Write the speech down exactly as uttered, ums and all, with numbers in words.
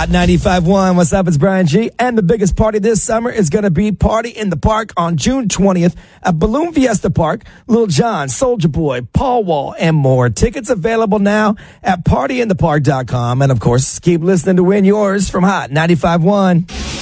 Hot ninety-five point one. What's up? It's Brian G. And the biggest party this summer is going to be Party in the Park on June twentieth at Balloon Fiesta Park. Lil Jon, Soulja Boy, Paul Wall, and more. Tickets available now at party in the park dot com. And, of course, keep listening to win yours from Hot ninety-five point one.